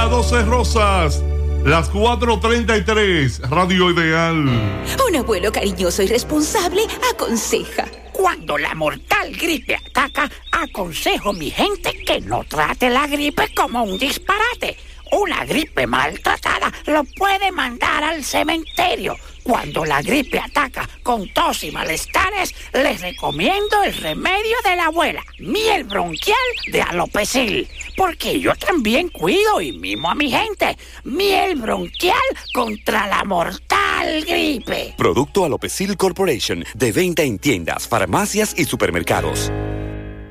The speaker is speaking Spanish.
Avenida 12 Rosas, las 4:33, Radio Ideal. Un abuelo cariñoso y responsable aconseja: cuando la mortal gripe ataca, aconsejo mi gente que no trate la gripe como un disparate. Una gripe maltratada lo puede mandar al cementerio. Cuando la gripe ataca con tos y malestares, les recomiendo el remedio de la abuela, miel bronquial de Alopecil. Porque yo también cuido y mimo a mi gente. Miel bronquial contra la mortal gripe. Producto Alopecil Corporation, de venta en tiendas, farmacias y supermercados.